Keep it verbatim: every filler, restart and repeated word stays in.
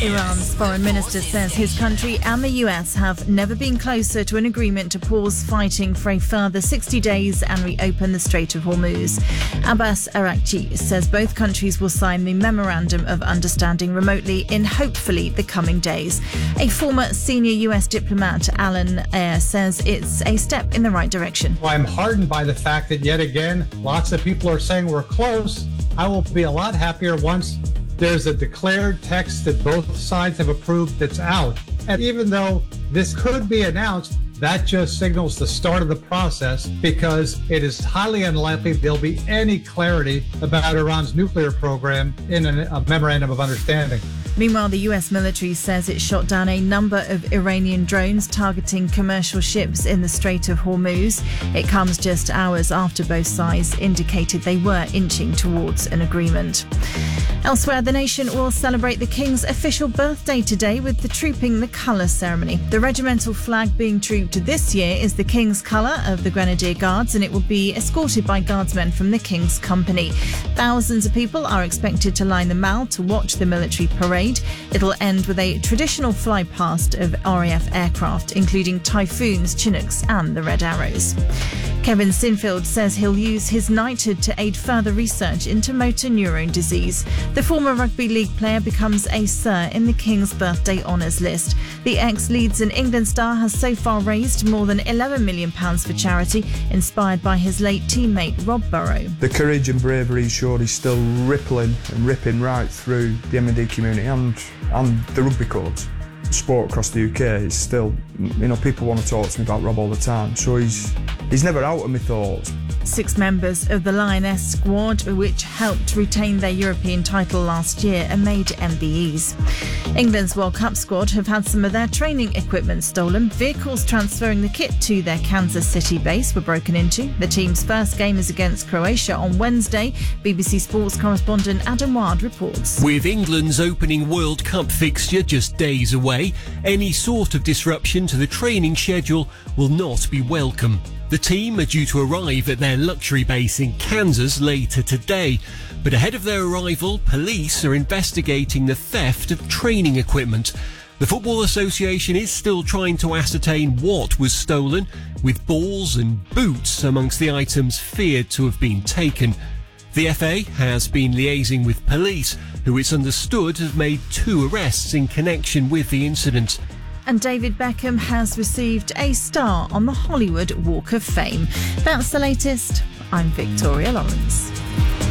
Iran's foreign minister says his country and the U S have never been closer to an agreement to pause fighting for a further sixty days and reopen the Strait of Hormuz. Abbas Araghchi says both countries will sign the Memorandum of Understanding remotely in hopefully the coming days. A former senior U S diplomat, Alan Ayer, says it's a step in the right direction. Well, I'm heartened by the fact that yet again, lots of people are saying we're close. I will be a lot happier once there's a declared text that both sides have approved that's out. And even though this could be announced, that just signals the start of the process, because it is highly unlikely there'll be any clarity about Iran's nuclear program in a memorandum of understanding. Meanwhile, the U S military says it shot down a number of Iranian drones targeting commercial ships in the Strait of Hormuz. It comes just hours after both sides indicated they were inching towards an agreement. Elsewhere, the nation will celebrate the King's official birthday today with the Trooping the Colour ceremony. The regimental flag being trooped this year is the King's colour of the Grenadier Guards, and it will be escorted by guardsmen from the King's Company. Thousands of people are expected to line the Mall to watch the military parade. It'll end with a traditional fly-past of R A F aircraft, including Typhoons, Chinooks and the Red Arrows. Kevin Sinfield says he'll use his knighthood to aid further research into motor neurone disease. The former rugby league player becomes a Sir in the King's Birthday Honours list. The ex-Leeds and England star has so far raised more than eleven million pounds for charity, inspired by his late teammate Rob Burrow. The courage and bravery he showed is still rippling and ripping right through the M and D community and, and the rugby courts. Sport across the U K is still, you know, people want to talk to me about Rob all the time, so he's he's never out of my thoughts. Six members of the Lioness squad, which helped retain their European title last year, are made M B Es. England's World Cup squad have had some of their training equipment stolen. Vehicles transferring the kit to their Kansas City base were broken into. The team's first game is against Croatia on Wednesday. B B C Sports correspondent Adam Ward reports. With England's opening World Cup fixture just days away, any sort of disruption to the training schedule will not be welcome. The team are due to arrive at their luxury base in Kansas later today. But ahead of their arrival, police are investigating the theft of training equipment. The Football Association is still trying to ascertain what was stolen, with balls and boots amongst the items feared to have been taken. The F A has been liaising with police, who it's understood have made two arrests in connection with the incident. And David Beckham has received a star on the Hollywood Walk of Fame. That's the latest. I'm Victoria Lawrence.